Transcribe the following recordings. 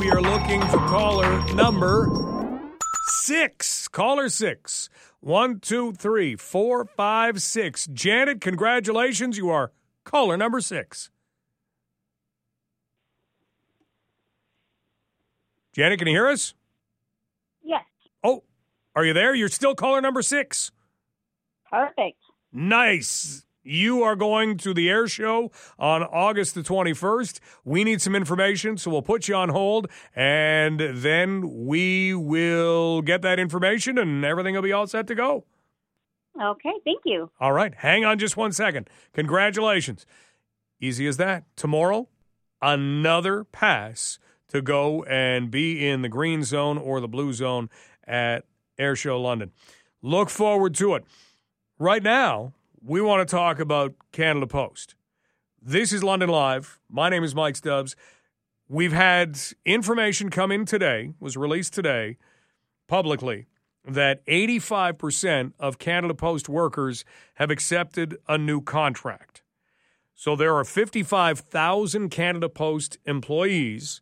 We are looking for caller number 6. Caller 6. 1, 2, 3, 4, 5, 6. Janet, congratulations. You are caller number 6. Janet, can you hear us? Yes. Oh, are you there? You're still caller number 6. Perfect. Nice. You are going to the air show on August the 21st. We need some information, so we'll put you on hold, and then we will get that information, and everything will be all set to go. Okay, thank you. All right. Hang on just 1 second. Congratulations. Easy as that. Tomorrow, another pass to go and be in the green zone or the blue zone at Airshow London. Look forward to it. Right now, we want to talk about Canada Post. This is London Live. My name is Mike Stubbs. We've had information come in today, was released today publicly, that 85% of Canada Post workers have accepted a new contract. So there are 55,000 Canada Post employees.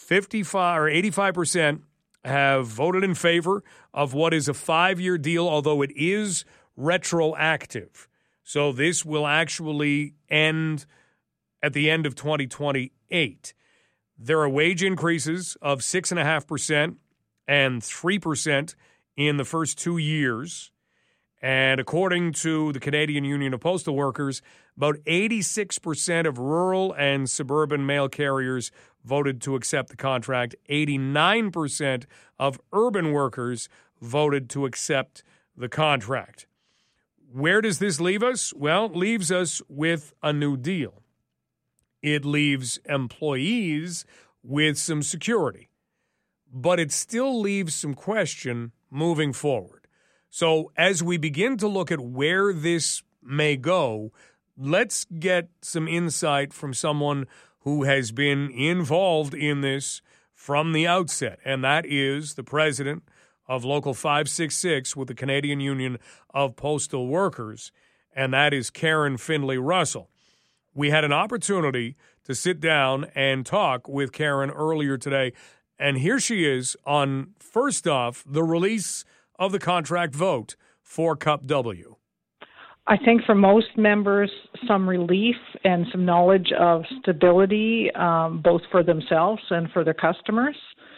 85% have voted in favor of what is a 5-year deal, although it is retroactive. So this will actually end at the end of 2028. There are wage increases of 6.5% and 3% in the first 2 years. And according to the Canadian Union of Postal Workers, about 86% of rural and suburban mail carriers voted to accept the contract. 89% of urban workers voted to accept the contract. Where does this leave us? Well, it leaves us with a new deal. It leaves employees with some security, but it still leaves some question moving forward. So as we begin to look at where this may go, let's get some insight from someone who has been involved in this from the outset, and that is the president of Local 566 with the Canadian Union of Postal Workers, and that is Karen Findlay Russell. We had an opportunity to sit down and talk with Karen earlier today, and here she is on, first off, the release of the contract vote for Cup W. I think for most members, some relief and some knowledge of stability, both for themselves and for their customers.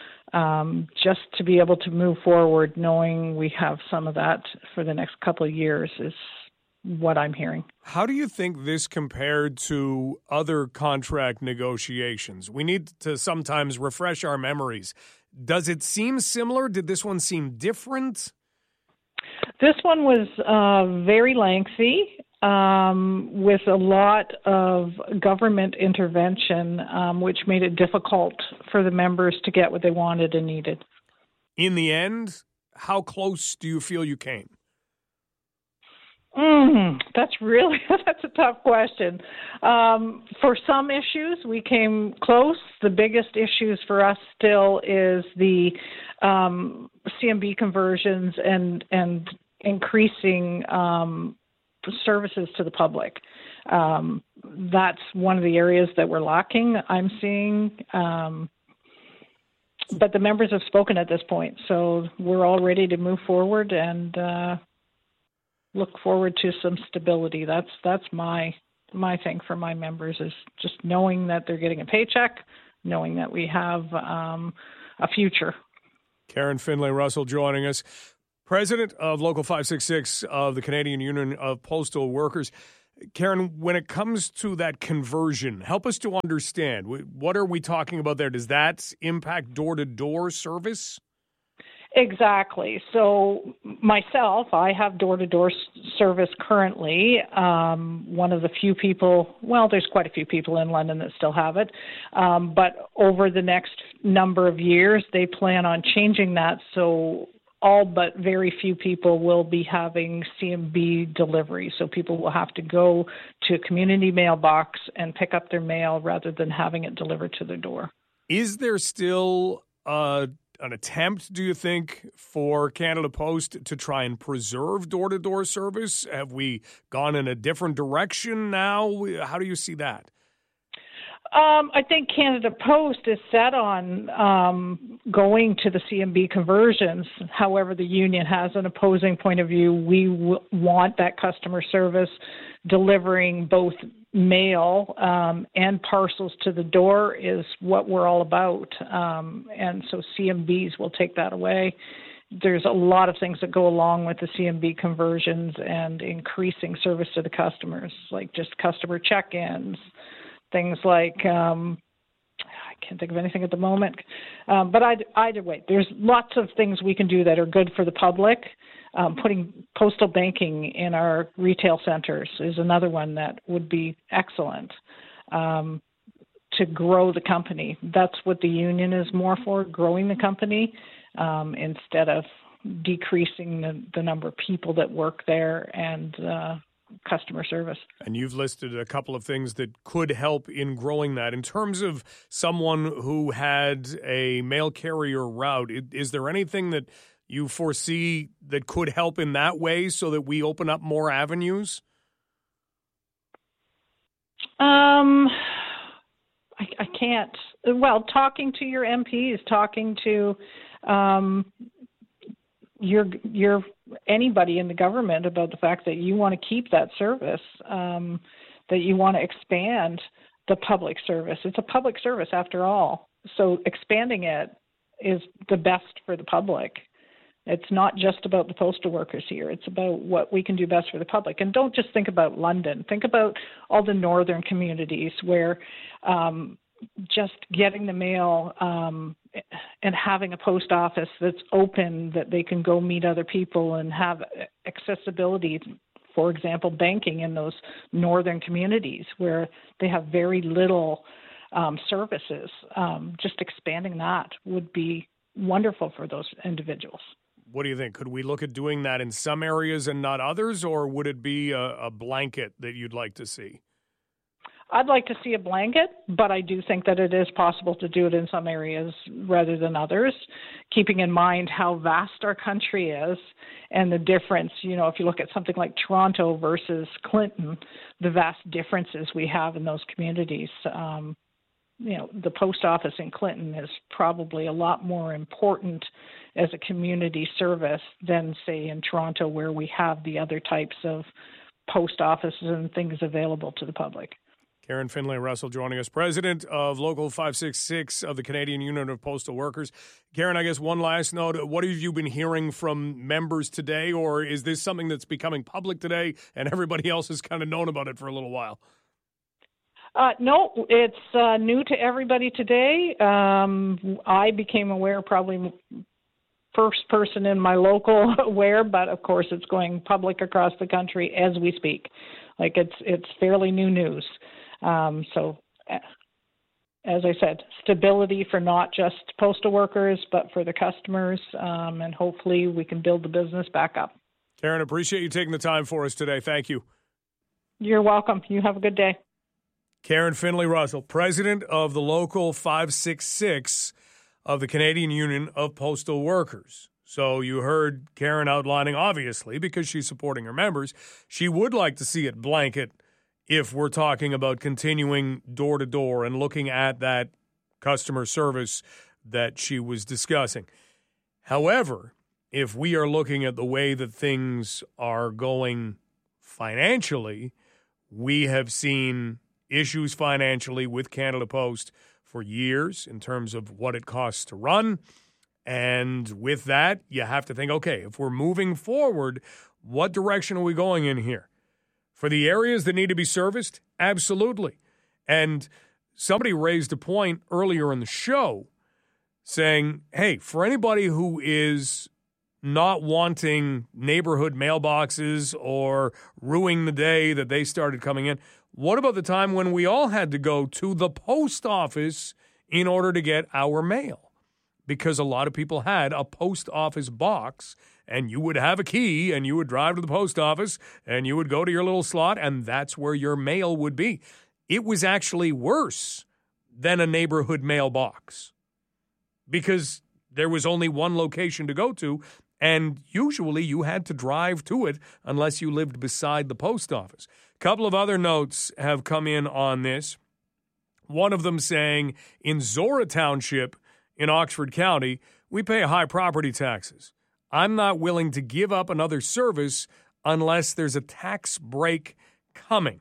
Just to be able to move forward knowing we have some of that for the next couple of years is what I'm hearing. How do you think this compared to other contract negotiations? We need to sometimes refresh our memories. Does it seem similar? Did this one seem different? This one was very lengthy, with a lot of government intervention, which made it difficult for the members to get what they wanted and needed. In the end, how close do you feel you came? That's a tough question. For some issues, we came close. The biggest issues for us still is the CMB conversions and increasing services to the public. That's one of the areas that we're lacking, I'm seeing. But the members have spoken at this point, so we're all ready to move forward and look forward to some stability. That's my thing for my members, is just knowing that they're getting a paycheck, knowing that we have a future. Karen Findlay Russell joining us, president of Local 566 of the Canadian Union of Postal Workers. Karen, when it comes to that conversion, help us to understand. What are we talking about there? Does that impact door-to-door service? Exactly. So myself, I have door-to-door service currently. One of the few people, well, there's quite a few people in London that still have it. But over the next number of years, they plan on changing that. So all but very few people will be having CMB delivery. So people will have to go to a community mailbox and pick up their mail rather than having it delivered to their door. Is there still an attempt, do you think, for Canada Post to try and preserve door-to-door service? Have we gone in a different direction now? How do you see that? I think Canada Post is set on going to the CMB conversions. However, the union has an opposing point of view. We want that customer service delivering both mail and parcels to the door is what we're all about. And so CMBs will take that away. There's a lot of things that go along with the CMB conversions and increasing service to the customers, like just customer check-ins, things like, I can't think of anything at the moment, but either way, there's lots of things we can do that are good for the public. Putting postal banking in our retail centers is another one that would be excellent to grow the company. That's what the union is more for, growing the company instead of decreasing the number of people that work there and customer service. And you've listed a couple of things that could help in growing that. In terms of someone who had a mail carrier route, is there anything that you foresee that could help in that way so that we open up more avenues? I can't. Well, talking to your MPs, talking to your anybody in the government about the fact that you want to keep that service, that you want to expand the public service. It's a public service after all. So expanding it is the best for the public. It's not just about the postal workers here. It's about what we can do best for the public. And don't just think about London. Think about all the northern communities where just getting the mail and having a post office that's open, that they can go meet other people and have accessibility, for example, banking in those northern communities where they have very little services. Just expanding that would be wonderful for those individuals. What do you think? Could we look at doing that in some areas and not others, or would it be a blanket that you'd like to see? I'd like to see a blanket, but I do think that it is possible to do it in some areas rather than others, keeping in mind how vast our country is and the difference. You know, if you look at something like Toronto versus Clinton, the vast differences we have in those communities. You know, the post office in Clinton is probably a lot more important as a community service than, say, in Toronto, where we have the other types of post offices and things available to the public. Karen Finlay Russell joining us, president of Local 566 of the Canadian Union of Postal Workers. Karen, I guess one last note. What have you been hearing from members today, or is this something that's becoming public today and everybody else has kind of known about it for a little while? No, it's new to everybody today. I became aware probably first person in my local aware, but of course it's going public across the country as we speak. Like it's fairly new news. So, as I said, stability for not just postal workers, but for the customers, and hopefully we can build the business back up. Karen, appreciate you taking the time for us today. Thank you. You're welcome. You have a good day. Karen Finlay Russell, president of the Local 566 of the Canadian Union of Postal Workers. So you heard Karen outlining, obviously, because she's supporting her members, she would like to see it blanket if we're talking about continuing door-to-door and looking at that customer service that she was discussing. However, if we are looking at the way that things are going financially, we have seen issues financially with Canada Post for years in terms of what it costs to run. And with that, you have to think, okay, if we're moving forward, what direction are we going in here? For the areas that need to be serviced, absolutely. And somebody raised a point earlier in the show saying, hey, for anybody who is not wanting neighborhood mailboxes or ruining the day that they started coming in, what about the time when we all had to go to the post office in order to get our mail? Because a lot of people had a post office box, and you would have a key, and you would drive to the post office, and you would go to your little slot, and that's where your mail would be. It was actually worse than a neighborhood mailbox because there was only one location to go to, and usually you had to drive to it unless you lived beside the post office. A couple of other notes have come in on this. One of them saying, in Zora Township in Oxford County, we pay high property taxes. I'm not willing to give up another service unless there's a tax break coming.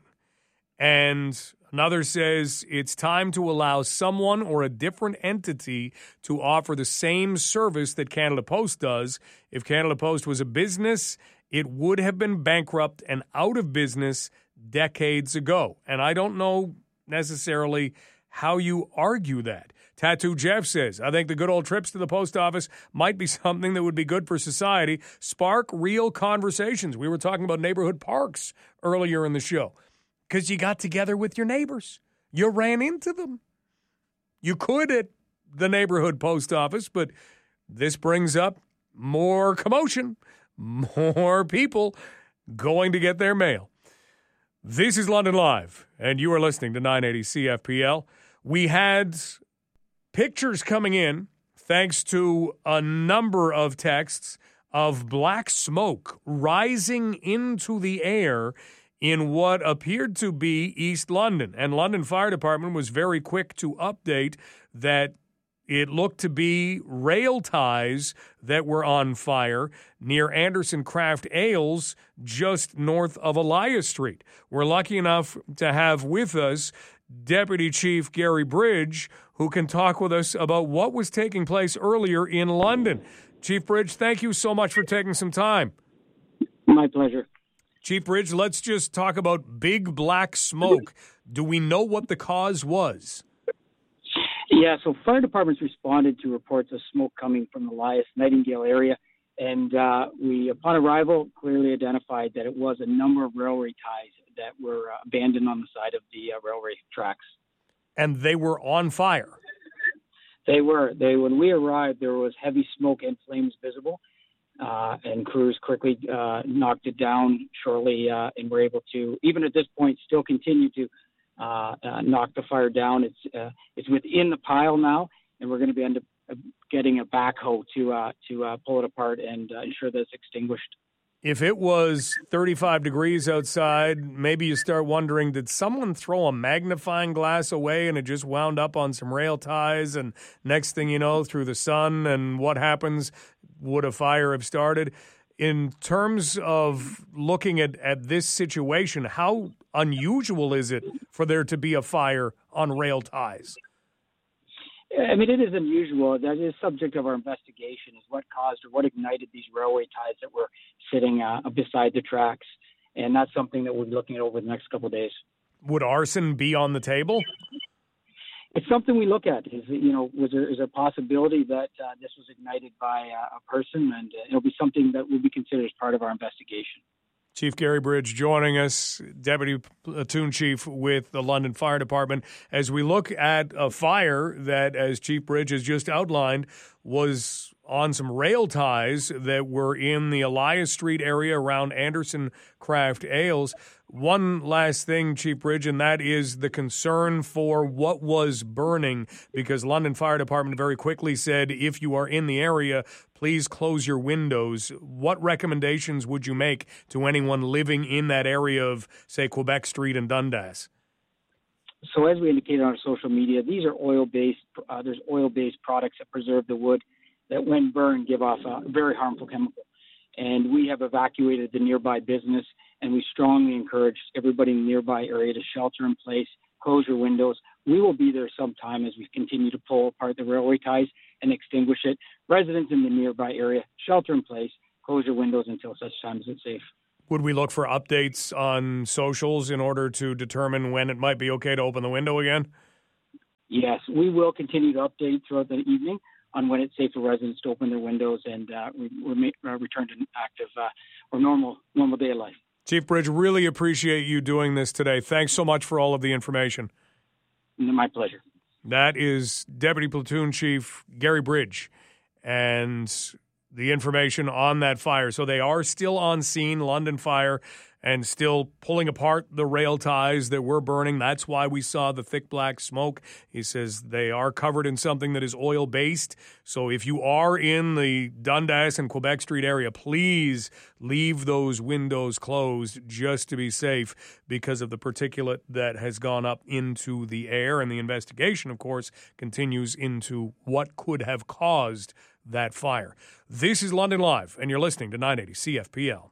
And another says it's time to allow someone or a different entity to offer the same service that Canada Post does. If Canada Post was a business, it would have been bankrupt and out of business decades ago. And I don't know necessarily how you argue that. Tattoo Jeff says, I think the good old trips to the post office might be something that would be good for society, spark real conversations. We were talking about neighborhood parks earlier in the show because you got together with your neighbors. You ran into them. You could at the neighborhood post office, but this brings up more commotion, more people going to get their mail. This is London Live, and you are listening to 980 CFPL. We had pictures coming in, thanks to a number of texts, of black smoke rising into the air in what appeared to be East London. And London Fire Department was very quick to update that it looked to be rail ties that were on fire near Anderson Craft Ales, just north of Elias Street. We're lucky enough to have with us Deputy Chief Gary Bridge, who can talk with us about what was taking place earlier in London. Chief Bridge, thank you so much for taking some time. My pleasure. Chief Bridge, let's just talk about big black smoke. Do we know what the cause was? Yeah, so fire departments responded to reports of smoke coming from the Elias Nightingale area, and we, upon arrival, clearly identified that it was a number of railway ties that were abandoned on the side of the railway tracks. And they were on fire? They were. When we arrived, there was heavy smoke and flames visible, and crews quickly knocked it down shortly, and were able to, even at this point, still continue to knock the fire down. It's within the pile now, and we're going to be end up getting a backhoe to pull it apart and ensure that it's extinguished. If it was 35 degrees outside, maybe you start wondering, did someone throw a magnifying glass away and it just wound up on some rail ties? And next thing you know, through the sun, and what happens? Would a fire have started? In terms of looking at this situation, how unusual is it for there to be a fire on rail ties? I mean, it is unusual. That is subject of our investigation, is what caused or what ignited these railway ties that were sitting beside the tracks. And that's something that we'll be looking at over the next couple of days. Would arson be on the table? It's something we look at. Is there a possibility that this was ignited by a person? And it'll be something that will be considered as part of our investigation. Chief Gary Bridge joining us, Deputy Platoon Chief with the London Fire Department, as we look at a fire that, as Chief Bridge has just outlined, was on some rail ties that were in the Elias Street area around Anderson Craft Ales. One last thing, Chief Bridge, and that is the concern for what was burning, because London Fire Department very quickly said, if you are in the area, please close your windows. What recommendations would you make to anyone living in that area of, say, Quebec Street and Dundas? So as we indicated on our social media, these are oil-based. There's oil-based products that preserve the wood that, when burned, give off a very harmful chemical. And we have evacuated the nearby business, and we strongly encourage everybody in the nearby area to shelter in place, close your windows. We will be there sometime as we continue to pull apart the railway ties and extinguish it. Residents in the nearby area, shelter in place, close your windows until such time as it's safe. Would we look for updates on socials in order to determine when it might be okay to open the window again? Yes, we will continue to update throughout the evening on when it's safe for residents to open their windows and return to active or normal day of life. Chief Bridge, really appreciate you doing this today. Thanks so much for all of the information. My pleasure. That is Deputy Platoon Chief Gary Bridge and the information on that fire. So they are still on scene, London Fire, and still pulling apart the rail ties that were burning. That's why we saw the thick black smoke. He says they are covered in something that is oil-based. So if you are in the Dundas and Quebec Street area, please leave those windows closed just to be safe because of the particulate that has gone up into the air. And the investigation, of course, continues into what could have caused that fire. This is London Live, and you're listening to 980 CFPL.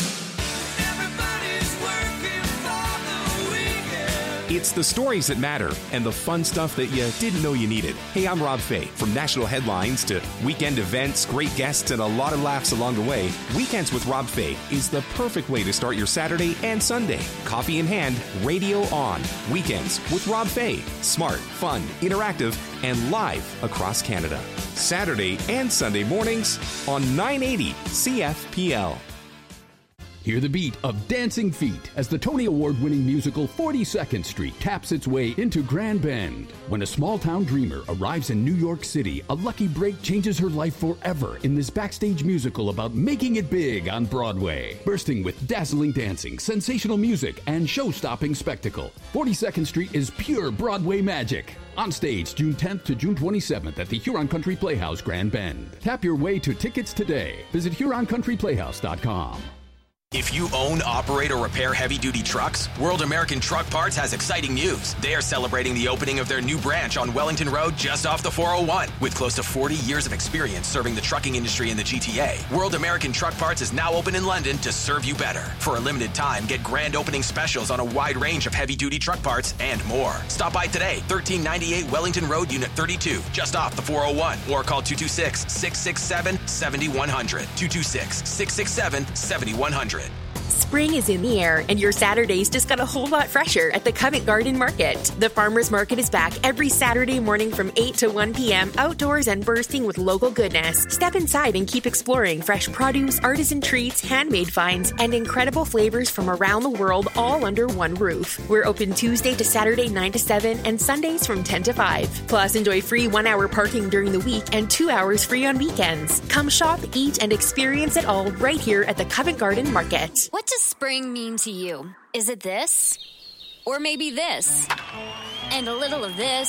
It's the stories that matter and the fun stuff that you didn't know you needed. Hey, I'm Rob Fay. From national headlines to weekend events, great guests, and a lot of laughs along the way, Weekends with Rob Fay is the perfect way to start your Saturday and Sunday. Coffee in hand, radio on. Weekends with Rob Fay. Smart, fun, interactive, and live across Canada. Saturday and Sunday mornings on 980 CFPL. Hear the beat of Dancing Feet as the Tony Award-winning musical 42nd Street taps its way into Grand Bend. When a small-town dreamer arrives in New York City, a lucky break changes her life forever in this backstage musical about making it big on Broadway. Bursting with dazzling dancing, sensational music, and show-stopping spectacle, 42nd Street is pure Broadway magic. On stage June 10th to June 27th at the Huron Country Playhouse, Grand Bend. Tap your way to tickets today. Visit HuronCountryPlayhouse.com. If you own, operate, or repair heavy-duty trucks, World American Truck Parts has exciting news. They are celebrating the opening of their new branch on Wellington Road just off the 401. With close to 40 years of experience serving the trucking industry in the GTA, World American Truck Parts is now open in London to serve you better. For a limited time, get grand opening specials on a wide range of heavy-duty truck parts and more. Stop by today, 1398 Wellington Road, Unit 32, just off the 401, or call 226-667-7100. 226-667-7100. Spring is in the air, and your Saturdays just got a whole lot fresher at the Covent Garden Market. The Farmers Market is back every Saturday morning from 8 to 1 p.m., outdoors and bursting with local goodness. Step inside and keep exploring fresh produce, artisan treats, handmade finds, and incredible flavors from around the world, all under one roof. We're open Tuesday to Saturday 9 to 7 and Sundays from 10 to 5. Plus, enjoy free 1-hour parking during the week and 2 hours free on weekends. Come shop, eat, and experience it all right here at the Covent Garden Market. What does spring mean to you? Is it this? Or maybe this? And a little of this?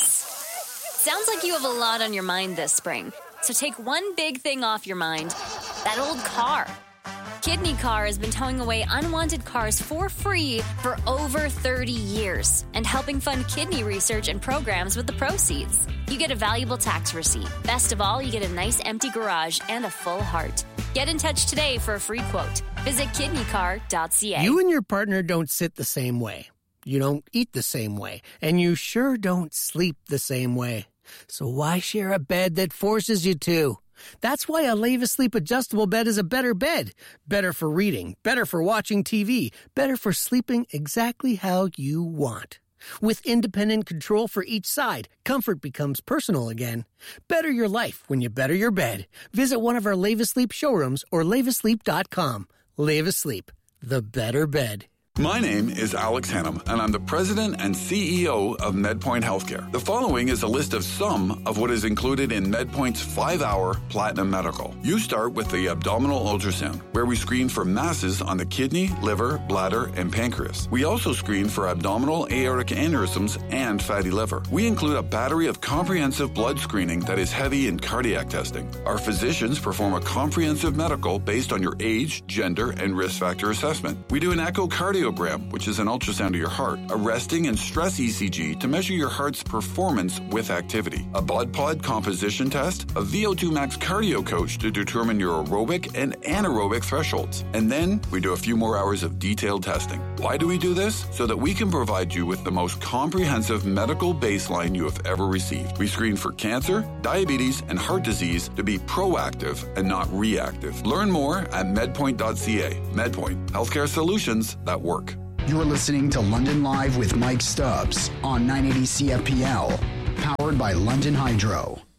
Sounds like you have a lot on your mind this spring. So take one big thing off your mind. That old car. Kidney Car has been towing away unwanted cars for free for over 30 years and helping fund kidney research and programs with the proceeds. You get a valuable tax receipt. Best of all, you get a nice empty garage and a full heart. Get in touch today for a free quote. Visit kidneycar.ca. You and your partner don't sit the same way. You don't eat the same way. And you sure don't sleep the same way. So why share a bed that forces you to? That's why a Leva Sleep adjustable bed is a better bed. Better for reading, better for watching TV, better for sleeping exactly how you want. With independent control for each side, comfort becomes personal again. Better your life when you better your bed. Visit one of our Leva Sleep showrooms or levasleep.com. Leva Sleep, the better bed. My name is Alex Hannum, and I'm the president and CEO of MedPoint Healthcare. The following is a list of some of what is included in MedPoint's 5-hour Platinum Medical. You start with the abdominal ultrasound, where we screen for masses on the kidney, liver, bladder, and pancreas. We also screen for abdominal aortic aneurysms and fatty liver. We include a battery of comprehensive blood screening that is heavy in cardiac testing. Our physicians perform a comprehensive medical based on your age, gender, and risk factor assessment. We do an echocardiogram, which is an ultrasound of your heart, a resting and stress ECG to measure your heart's performance with activity, a BOD-POD composition test, a VO2 max cardio coach to determine your aerobic and anaerobic thresholds. And then we do a few more hours of detailed testing. Why do we do this? So that we can provide you with the most comprehensive medical baseline you have ever received. We screen for cancer, diabetes, and heart disease to be proactive and not reactive. Learn more at medpoint.ca. MedPoint, healthcare solutions that work. You're listening to London Live with Mike Stubbs on 980 CFPL, powered by London Hydro.